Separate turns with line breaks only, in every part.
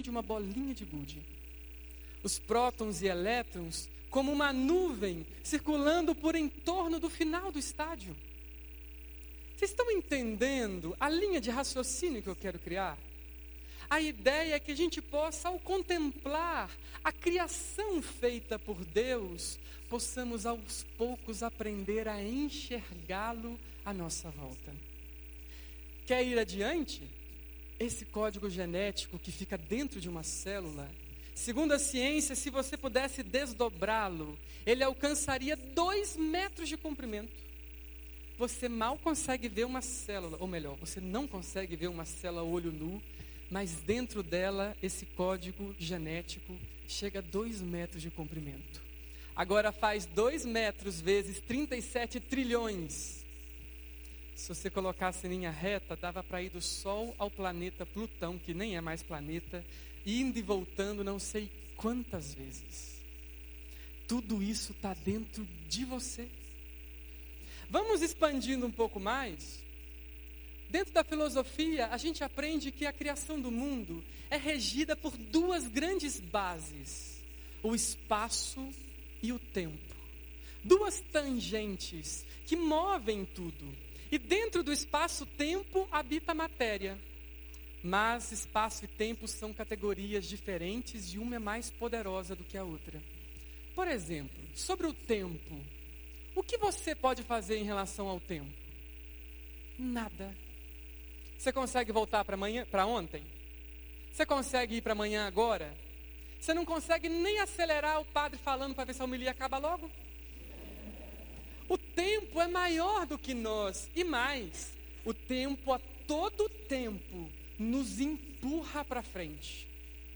de uma bolinha de gude. Os prótons e elétrons como uma nuvem circulando por em torno do final do estádio. Vocês estão entendendo a linha de raciocínio que eu quero criar? A ideia é que a gente possa, ao contemplar a criação feita por Deus, possamos aos poucos aprender a enxergá-lo à nossa volta. Quer ir adiante? Esse código genético que fica dentro de uma célula, segundo a ciência, se você pudesse desdobrá-lo, ele alcançaria 2 metros de comprimento. Você mal consegue ver uma célula, ou melhor, você não consegue ver uma célula a olho nu, mas dentro dela, esse código genético chega a 2 metros de comprimento. Agora faz 2 metros vezes 37 trilhões. Se você colocasse em linha reta, dava para ir do Sol ao planeta Plutão, que nem é mais planeta, indo e voltando não sei quantas vezes. Tudo isso está dentro de você. Vamos expandindo um pouco mais? Dentro da filosofia, a gente aprende que a criação do mundo é regida por 2 grandes bases: o espaço e o tempo. 2 tangentes que movem tudo. E dentro do espaço-tempo habita a matéria. Mas espaço e tempo são categorias diferentes e uma é mais poderosa do que a outra. Por exemplo, sobre o tempo, o que você pode fazer em relação ao tempo? Nada. Você consegue voltar para ontem? Você consegue ir para amanhã agora? Você não consegue nem acelerar o padre falando para ver se a homilia acaba logo? O tempo é maior do que nós. E mais, o tempo a todo tempo nos empurra para frente.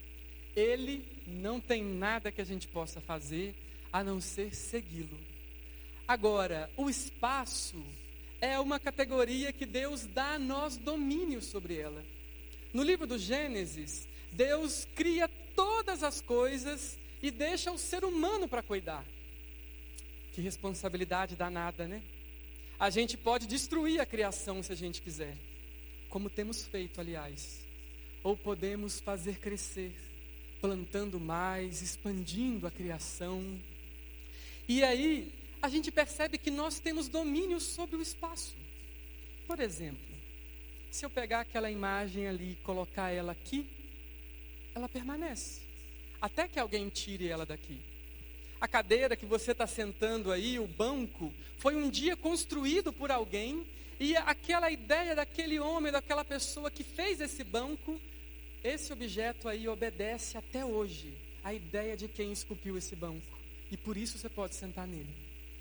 Ele não tem nada que a gente possa fazer a não ser segui-lo. Agora, o espaço é uma categoria que Deus dá a nós domínio sobre ela. No livro do Gênesis, Deus cria todas as coisas e deixa o ser humano para cuidar. Que responsabilidade danada, né? A gente pode destruir a criação se a gente quiser, como temos feito, aliás. Ou podemos fazer crescer, plantando mais, expandindo a criação. E aí, a gente percebe que nós temos domínio sobre o espaço. Por exemplo, se eu pegar aquela imagem ali e colocar ela aqui, ela permanece, até que alguém tire ela daqui. A cadeira que você está sentando aí, o banco, foi um dia construído por alguém, e aquela ideia daquele homem, daquela pessoa que fez esse banco, esse objeto aí obedece até hoje à ideia de quem esculpiu esse banco. E por isso você pode sentar nele.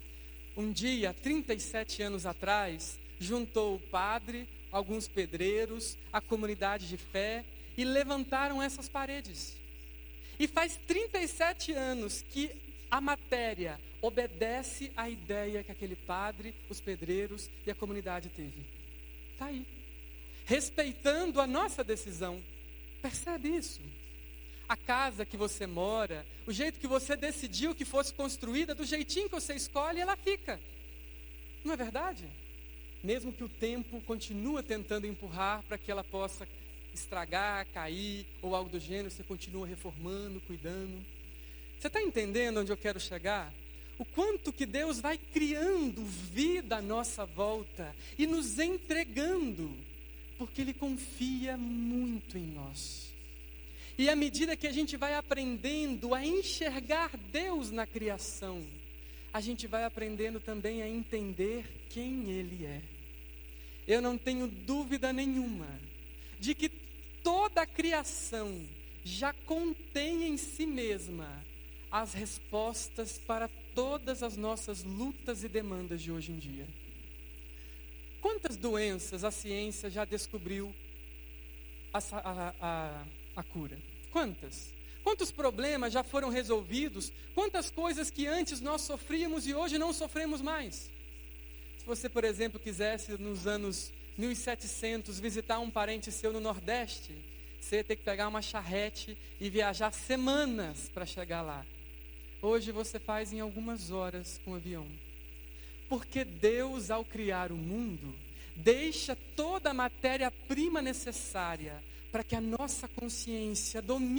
Um dia, 37 anos atrás, juntou o padre, alguns pedreiros, a comunidade de fé e levantaram essas paredes. E faz 37 anos que a matéria obedece à ideia que aquele padre, os pedreiros e a comunidade teve. Está aí. Respeitando a nossa decisão. Percebe isso? A casa que você mora, o jeito que você decidiu que fosse construída, do jeitinho que você escolhe, ela fica. Não é verdade? Mesmo que o tempo continue tentando empurrar para que ela possa estragar, cair, ou algo do gênero, você continua reformando, cuidando. Você está entendendo onde eu quero chegar? O quanto que Deus vai criando vida à nossa volta e nos entregando, porque Ele confia muito em nós. E à medida que a gente vai aprendendo a enxergar Deus na criação, a gente vai aprendendo também a entender quem Ele é. Eu não tenho dúvida nenhuma de que toda a criação já contém em si mesma as respostas para todas as nossas lutas e demandas de hoje em dia. Quantas doenças a ciência já descobriu a cura? Quantas? Quantos problemas já foram resolvidos? Quantas coisas que antes nós sofríamos e hoje não sofremos mais? Se você, por exemplo, quisesse nos anos 1700 visitar um parente seu no Nordeste, você ia ter que pegar uma charrete e viajar semanas para chegar lá. Hoje você faz em algumas horas com o avião. Porque Deus, ao criar o mundo, deixa toda a matéria-prima necessária para que a nossa consciência domine